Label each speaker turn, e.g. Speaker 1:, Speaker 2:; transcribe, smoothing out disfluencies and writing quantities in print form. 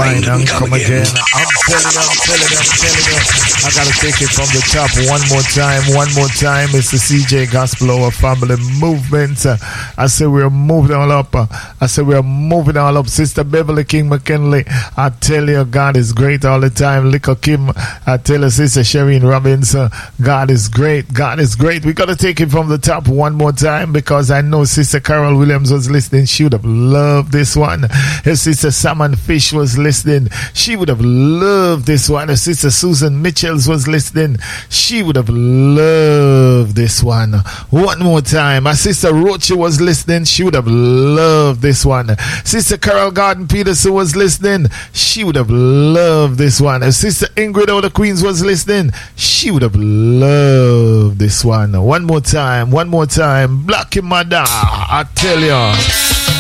Speaker 1: rewind and come again. I'm telling you. I gotta take it from the top one more time. It's the CJ Gospel Hour Family Movement. I say we're moving all up. Sister Beverly King McKinley, I tell you, God is great all the time. Lico Kim, I tell you, Sister Shereen Robbins, God is great. We gotta take it from the top one more time because I know Sister Carol Williams was listening. She would have loved this one. If Sister Salmon Fish was listening, she would have loved this one. If Sister Susan Mitchells was listening, she would have loved this one. One more time. My Sister Roche was listening, she would have loved this one. Sister Carol Garden Peterson was listening, she would have loved this one. If Sister Ingrid of the Queens was listening, she would have loved this one. One more time. Black Mada, I tell you.